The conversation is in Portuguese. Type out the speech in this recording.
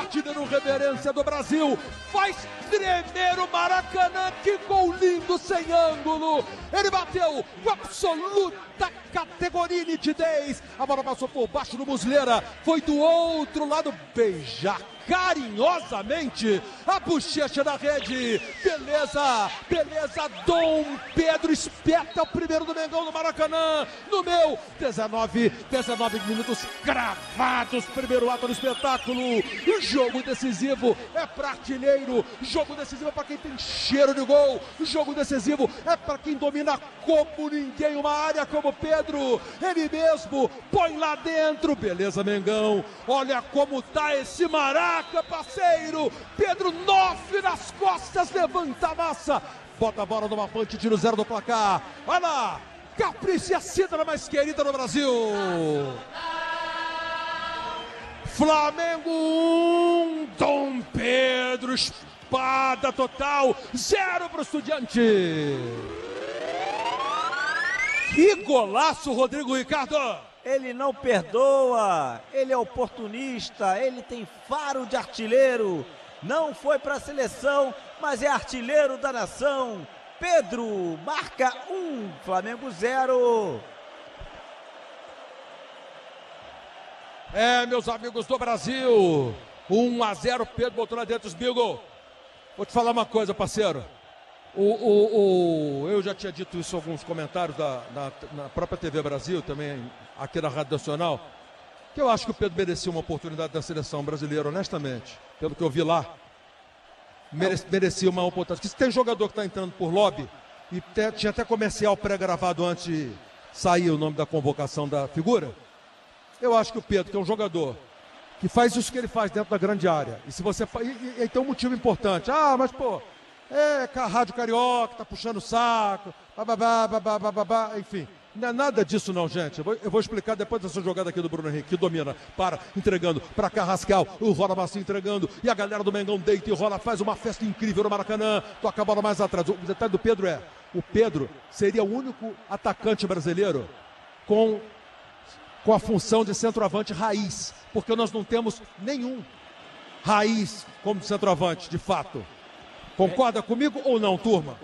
artilheiro reverência do Brasil, faz tremer o Maracanã. Que gol lindo, sem ângulo. Ele bateu com absoluta categoria e nitidez. A bola passou por baixo do Muslera, foi do outro lado beijar carinhosamente a bochecha da rede. Beleza, beleza, Dom Pedro espeta o primeiro do Mengão no Maracanã. No meu, 19 minutos cravados, primeiro ato do espetáculo. Jogo decisivo é para artilheiro, jogo decisivo é para quem tem cheiro de gol, jogo decisivo é para quem domina como ninguém uma área como Pedro. Ele mesmo põe lá dentro. Beleza, Mengão, olha como tá esse Maraca, parceiro. Pedro, 9 nas costas, levanta a massa, bota a bola no avante, tira o 0 do placar. Olha lá, Caprice, a cidra mais querida do Brasil. Flamengo 1, Dom Pedro, espada total, 0 para o Estudiante. Que golaço, Rodrigo Ricardo! Ele não perdoa, ele é oportunista, ele tem faro de artilheiro. Não foi para a seleção, mas é artilheiro da nação. Pedro marca 1, Flamengo 0. É, meus amigos do Brasil, 1-0, Pedro botou lá dentro os Beagle. Vou te falar uma coisa, parceiro. Eu já tinha dito isso em alguns comentários na própria TV Brasil, também aqui na Rádio Nacional, que eu acho que o Pedro merecia uma oportunidade da seleção brasileira, honestamente. Pelo que eu vi lá, merecia uma oportunidade. Porque se tem jogador que está entrando por lobby, e tinha até comercial pré-gravado antes de sair o nome da convocação da figura, eu acho que o Pedro, que é um jogador que faz isso que ele faz dentro da grande área, e se você e tem um motivo importante. Ah, mas pô, a Rádio Carioca tá puxando o saco, enfim. Não é nada disso não, gente. Eu vou explicar depois dessa jogada aqui do Bruno Henrique, que domina, entregando para Carrascal, o Rola Massinho entregando, e a galera do Mengão deita e rola, faz uma festa incrível no Maracanã, toca a bola mais atrás. O detalhe do Pedro o Pedro seria o único atacante brasileiro com a função de centroavante raiz, porque nós não temos nenhum raiz como centroavante, de fato. Concorda comigo ou não, turma?